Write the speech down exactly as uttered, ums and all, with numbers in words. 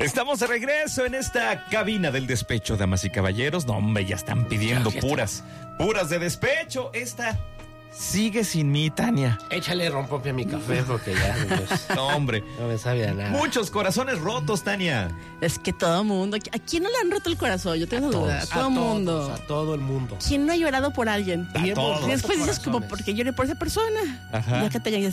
Estamos de regreso en esta cabina del despecho, damas y caballeros. No, hombre, ya están pidiendo Ya, ya puras, puras de despecho. Esta sigue sin mí, Tania. Échale rompope a mi café porque ya pues, No, hombre. no me sabe a nada. Muchos corazones rotos, Tania. Es que todo mundo. ¿A quién no le han roto el corazón? Yo tengo A duda. todos, A todo a todos, mundo. a todo el mundo. ¿Quién no ha llorado por alguien? A Y hemos todos. Y después roto dices como, corazones. ¿por qué lloré por esa persona? Ajá. Ya que te